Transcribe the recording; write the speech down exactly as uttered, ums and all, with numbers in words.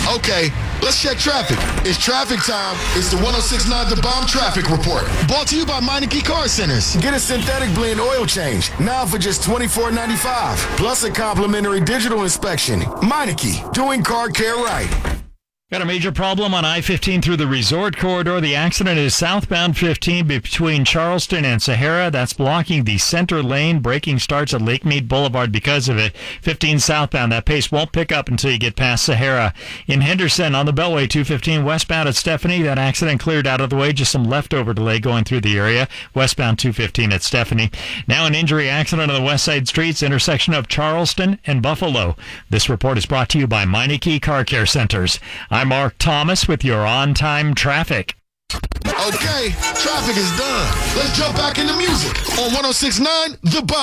Okay, let's check traffic. It's traffic time. It's the one oh six point nine The Bomb Traffic Report. Brought to you by Meineke Car Centers. Get a synthetic blend oil change now for just twenty-four ninety-five. Plus a complimentary digital inspection. Meineke, doing car care right. Got a major problem on I fifteen through the resort corridor. The accident is southbound fifteen between Charleston and Sahara. That's blocking the center lane. Braking starts at Lake Mead Boulevard because of it. fifteen southbound. That pace won't pick up until you get past Sahara. In Henderson on the Beltway two fifteen westbound at Stephanie. That accident cleared out of the way. Just some leftover delay going through the area. Westbound two fifteen at Stephanie. Now an injury accident on the west side streets, intersection of Charleston and Buffalo. This report is brought to you by Meineke Car Care Centers. I'm Mark Thomas with your on-time traffic. Okay, traffic is done. Let's jump back into music on one oh six point nine The Bomb.